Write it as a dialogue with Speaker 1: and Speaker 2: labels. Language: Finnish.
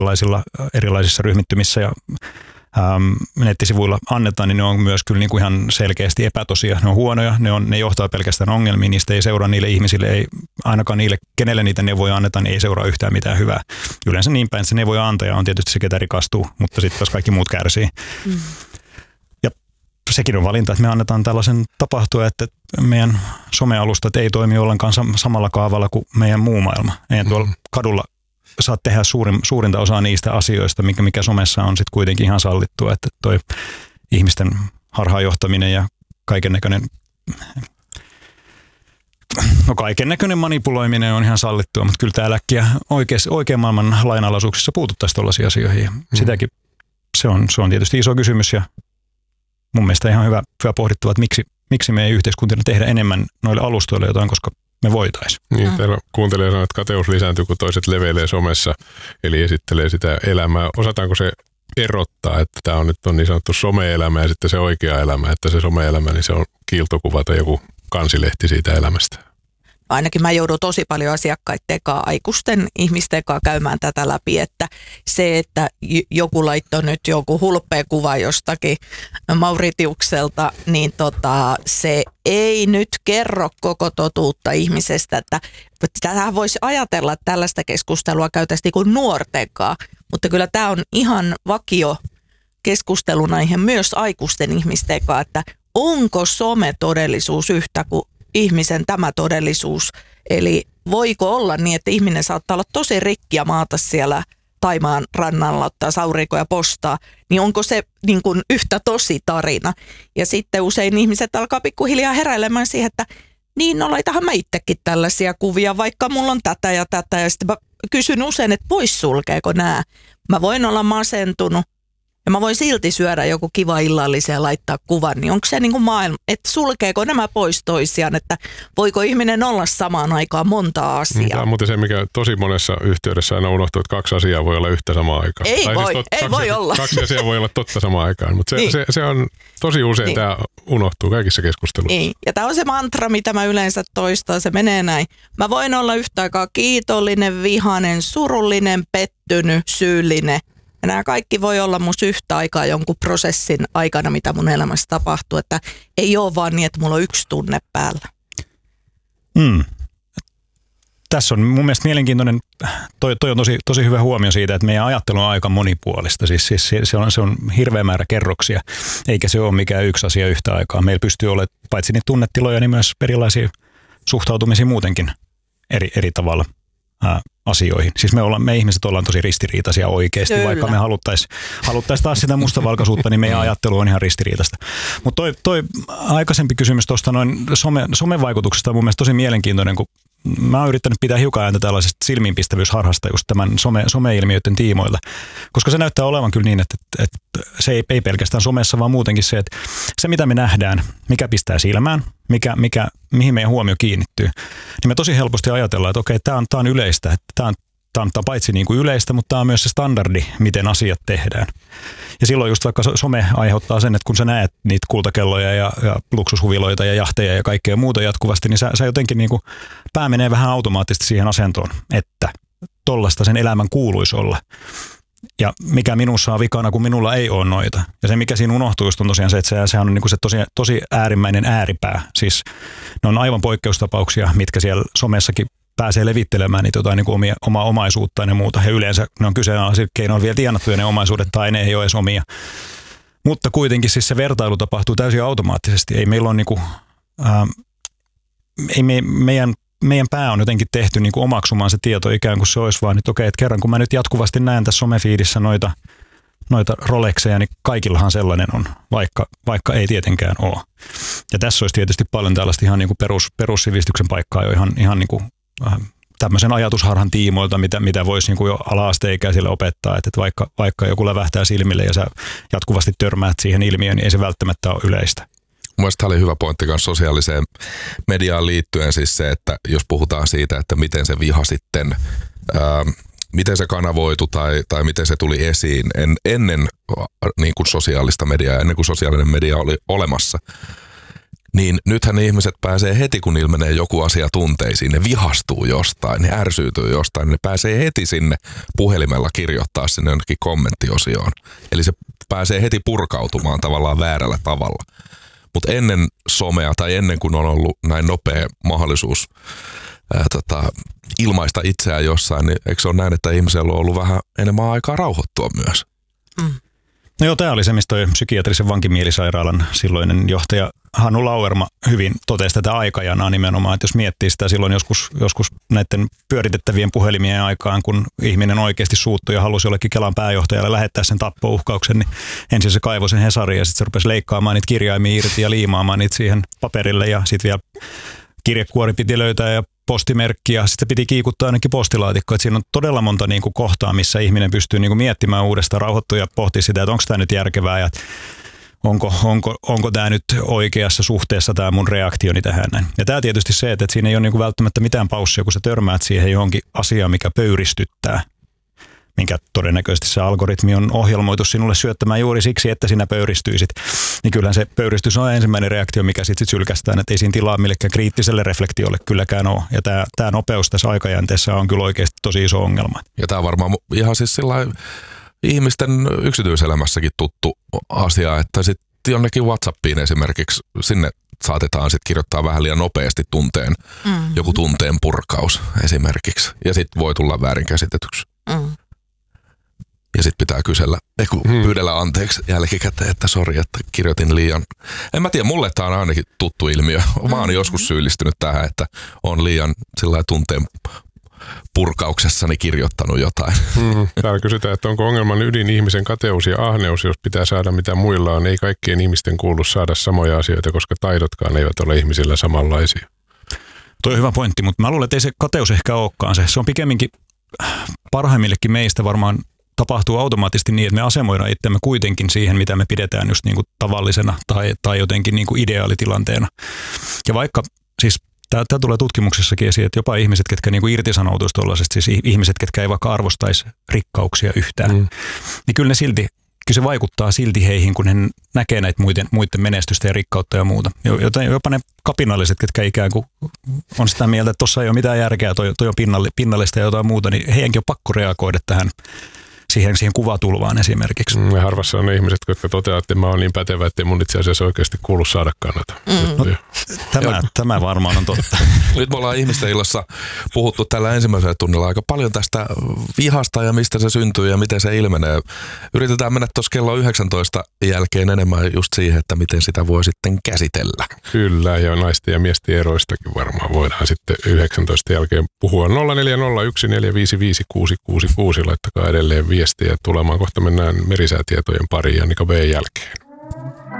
Speaker 1: erilaisissa ryhmittymissä ja nettisivuilla annetaan, niin ne on myös kyllä niin kuin ihan selkeästi epätosia. Ne on huonoja, ne johtaa pelkästään ongelmiin, niistä ei seuraa niille ihmisille, ei ainakaan niille, kenelle niitä neuvoja annetaan, niin ei seuraa yhtään mitään hyvää. Yleensä niin päin, että se neuvoja antaja on tietysti se, ketä rikastuu, mutta sitten taas kaikki muut kärsii. Ja sekin on valinta, että me annetaan tällaisen tapahtua, että meidän somealustat ei toimi ollenkaan samalla kaavalla kuin meidän muu maailma. Ei tuolla kadulla saat tehdä suurinta osaa niistä asioista, mikä somessa on sitten kuitenkin ihan sallittua, että toi ihmisten harhaanjohtaminen ja kaikennäköinen manipuloiminen on ihan sallittua, mutta kyllä täällä äkkiä oikean maailman lainalaisuuksissa puututtaisiin tuollaisiin asioihin. Sitäkin se on tietysti iso kysymys ja mun mielestä ihan hyvä pohdittava, että miksi me ei yhteiskuntina tehdä enemmän noille alustoille jotain, koska me voitaisiin.
Speaker 2: Niin, täällä kuuntelee sanoa, että kateus lisääntyy, kun toiset leveilee somessa, eli esittelee sitä elämää. Osataanko se erottaa, että tämä on nyt niin sanottu some-elämä ja sitten se oikea elämä, että se some-elämä, niin se on kiiltokuva tai joku kansilehti siitä elämästä?
Speaker 3: Ainakin mä joudun tosi paljon asiakkaiden kanssa, aikuisten ihmisten kanssa käymään tätä läpi, että se, että joku laittoi nyt joku hulppea kuva jostakin Mauritiukselta, niin se ei nyt kerro koko totuutta ihmisestä, että tähän voisi ajatella, että tällaista keskustelua käytäisiin niin kuin nuorten kanssa, mutta kyllä tämä on ihan vakio keskustelun aihe myös aikuisten ihmisten kanssa, että onko some-todellisuus yhtä kuin ihmisen tämä todellisuus. Eli voiko olla niin, että ihminen saattaa olla tosi rikki ja maata siellä Taimaan rannalla, ottaa sauriikoja postaa, niin onko se niin kuin yhtä tosi tarina? Ja sitten usein ihmiset alkaa pikkuhiljaa heräilemään siihen, että niin, no laitahan mä itsekin tällaisia kuvia, vaikka mulla on tätä ja tätä. Ja sitten mä kysyn usein, että poissulkeeko nämä. Mä voin olla masentunut. Ja mä voin silti syödä joku kiva illallisen ja laittaa kuvan, niin onko se niin kuin maailma, että sulkeeko nämä pois toisiaan, että voiko ihminen olla samaan aikaan monta asiaa?
Speaker 2: Tämä on muuten se, mikä tosi monessa yhteydessä aina unohtuu, että kaksi asiaa voi olla yhtä samaan aikaan.
Speaker 3: Ei voi olla.
Speaker 2: Kaksi asiaa voi olla totta samaan aikaan, mutta niin. se on tosi usein niin. Tämä unohtuu kaikissa keskusteluissa.
Speaker 3: Niin. Ja tämä on se mantra, mitä mä yleensä toistan, se menee näin. Mä voin olla yhtä aikaa kiitollinen, vihainen, surullinen, pettynyt, syyllinen. Ja nämä kaikki voi olla musta yhtä aikaa jonkun prosessin aikana, mitä mun elämässä tapahtuu, että ei ole vaan niin, että mulla on yksi tunne päällä.
Speaker 1: Tässä on mun mielestä mielenkiintoinen, toi on tosi hyvä huomio siitä, että meidän ajattelu on aika monipuolista. Siis se on hirveä määrä kerroksia, eikä se ole mikään yksi asia yhtä aikaa. Meillä pystyy olemaan paitsi niitä tunnetiloja, niin myös erilaisia suhtautumisia muutenkin eri tavalla asioihin. Siis me ihmiset ollaan tosi ristiriitaisia oikeasti, kyllä. Vaikka me haluttaisiin taas sitä mustavalkoisuutta, niin meidän ajattelu on ihan ristiriitaista. Mutta toi aikaisempi kysymys tuosta noin somevaikutuksesta on mun mielestä tosi mielenkiintoinen, kun mä oon yrittänyt pitää hiukan ääntä tällaisesta silmiinpistävyysharhasta just tämän some-ilmiöiden tiimoilla, koska se näyttää olevan kyllä niin, että se ei pelkästään somessa, vaan muutenkin se, että se mitä me nähdään, mikä pistää silmään, mihin meidän huomio kiinnittyy, niin me tosi helposti ajatellaan, että okei, tämä on yleistä, että tämä on paitsi niin kuin yleistä, mutta tämä on myös se standardi, miten asiat tehdään. Ja silloin just vaikka some aiheuttaa sen, että kun sä näet niitä kultakelloja ja luksushuviloita ja jahteja ja kaikkea muuta jatkuvasti, niin sä jotenkin niin kuin pää menee vähän automaattisesti siihen asentoon, että tollaista sen elämän kuuluisi olla. Ja mikä minussa on vikana, kun minulla ei ole noita. Ja se, mikä siinä unohtuu, just on tosiaan se, että sehän on niin kuin se tosi äärimmäinen ääripää. Siis ne on aivan poikkeustapauksia, mitkä siellä somessakin pääsee levittelemään niitä jotain niin kuin omaa omaisuuttaan ja muuta. Ja yleensä ne on kyseenalaisia keinoilla vielä tienattuja ne omaisuudet tai ne ei ole edes omia. Mutta kuitenkin siis se vertailu tapahtuu täysin automaattisesti. Ei meillä ole niin kuin, meidän pää on jotenkin tehty niin kuin omaksumaan se tieto ikään kuin se olisi vaan, että okei, että kerran kun mä nyt jatkuvasti näen tässä somefiidissä noita Rolexeja, niin kaikillahan sellainen on, vaikka ei tietenkään ole. Ja tässä olisi tietysti paljon tällaista ihan niin kuin perussivistyksen paikkaa jo ihan niin kuin tämmöisen ajatusharhan tiimoilta, mitä voisi niin kuin jo ala-asteikäisille opettaa, että vaikka joku lävähtää silmille ja sä jatkuvasti törmäät siihen ilmiöön, niin ei se välttämättä ole yleistä.
Speaker 4: Mielestäni oli hyvä pointti myös sosiaaliseen mediaan liittyen siis se, että jos puhutaan siitä, että miten se viha sitten, miten se kanavoitu tai miten se tuli esiin ennen niin kuin sosiaalista mediaa, ennen kuin sosiaalinen media oli olemassa, Niin nythän ihmiset pääsee heti, kun ilmenee joku asia tunteisiin, ne vihastuu jostain, ne ärsyytyy jostain, ne pääsee heti sinne puhelimella kirjoittaa sinne jonnekin kommenttiosioon. Eli se pääsee heti purkautumaan tavallaan väärällä tavalla. Mutta ennen somea tai ennen kuin on ollut näin nopea mahdollisuus ilmaista itseään jossain, niin eikö se ole näin, että ihmisellä on ollut vähän enemmän aikaa rauhoittua myös?
Speaker 1: Mm. No joo, tämä oli se, mistä psykiatrisen vankimielisairaalan silloinen johtaja Hannu Lauerma hyvin totesi tätä aikajanaa nimenomaan, että jos miettii sitä silloin joskus näiden pyöritettävien puhelimien aikaan, kun ihminen oikeasti suuttui ja halusi jollekin Kelan pääjohtajalle lähettää sen tappouhkauksen, niin ensin se kaivoi sen Hesariin ja sitten se rupesi leikkaamaan niitä kirjaimia irti ja liimaamaan niitä siihen paperille ja sitten vielä kirjekuori piti löytää ja postimerkki ja sitten piti kiikuttaa ainakin postilaatikko. Että siinä on todella monta niin kuin kohtaa, missä ihminen pystyy niin kuin miettimään uudestaan, rauhoittua ja pohtia sitä, että onko tämä nyt järkevää ja onko tämä nyt oikeassa suhteessa tämä mun reaktioni tähän näin. Ja tämä tietysti se, että siinä ei ole niin kuin välttämättä mitään paussia, kun sä törmäät siihen johonkin asiaan, mikä pöyristyttää, minkä todennäköisesti se algoritmi on ohjelmoitu sinulle syöttämään juuri siksi, että sinä pöyristyisit. Niin kyllähän se pöyristys on ensimmäinen reaktio, mikä sitten sylkästään, että ei siinä tilaa millekään kriittiselle reflektiolle kylläkään ole. Ja tämä nopeus tässä aikajänteessä on kyllä oikeasti tosi iso ongelma.
Speaker 4: Ja tämä on varmaan ihan siis sillain ihmisten yksityiselämässäkin tuttu asia, että sitten jonnekin WhatsAppiin esimerkiksi sinne saatetaan sitten kirjoittaa vähän liian nopeasti joku tunteen purkaus esimerkiksi. Ja sitten voi tulla väärinkäsitetyksi. Ja sitten pitää pyydellä anteeksi jälkikäteen, että sori, että kirjoitin liian. En mä tiedä, mulle tämä on ainakin tuttu ilmiö. Mä oon joskus syyllistynyt tähän, että on liian sillä tunteen purkauksessani kirjoittanut jotain.
Speaker 2: Täällä kysytään, että onko ongelman ydin ihmisen kateus ja ahneus, jos pitää saada mitä muilla on. Ei kaikkien ihmisten kuulu saada samoja asioita, koska taidotkaan eivät ole ihmisillä samanlaisia.
Speaker 1: Tuo on hyvä pointti, mutta mä luulen, että ei se kateus ehkä olekaan se. Se on pikemminkin parhaimmillekin meistä varmaan tapahtuu automaattisesti niin, että me asemoidaan itsemme kuitenkin siihen, mitä me pidetään just niin kuin tavallisena tai jotenkin niin kuin ideaalitilanteena. Ja vaikka siis tämä tulee tutkimuksessakin esiin, että jopa ihmiset, ketkä niin kuin irtisanoutuisi tuollaisesta, siis ihmiset, ketkä ei vaikka arvostaisi rikkauksia yhtään, niin kyllä se vaikuttaa silti heihin, kun he näkee näitä muiden menestystä ja rikkautta ja muuta. Jopa ne kapinalliset, ketkä ikään kuin on sitä mieltä, että tuossa ei ole mitään järkeä, toi on pinnallista ja jotain muuta, niin heidänkin on pakko reagoida tähän siihen kuvatulvaan esimerkiksi.
Speaker 2: Ja harvassa on ne ihmiset, jotka toteavat, että mä oon niin pätevä, että ei mun itse asiassa oikeasti kuulu saada kannata.
Speaker 1: Tämä varmaan on totta.
Speaker 4: Nyt me ollaan ihmisten illassa puhuttu tällä ensimmäisellä tunnilla aika paljon tästä vihasta ja mistä se syntyy ja miten se ilmenee. Yritetään mennä tuossa kello 19 jälkeen enemmän just siihen, että miten sitä voi sitten käsitellä.
Speaker 2: Kyllä, ja naisten ja miesten eroistakin varmaan voidaan sitten 19 jälkeen puhua. 0401455666, laittakaa edelleen viestiä tulemaan. Kohta mennään merisäätietojen pariin Jannika B. jälkeen.